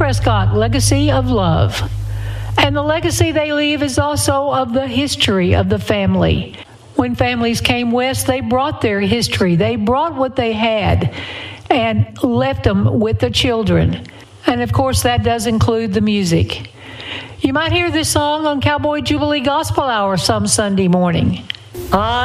Prescott, Legacy of Love. And the legacy they leave is also of the history of the family. When families came west, they brought their history. They brought what they had and left them with the children. And of course, that does include the music. You might hear this song on Cowboy Jubilee Gospel Hour some Sunday morning.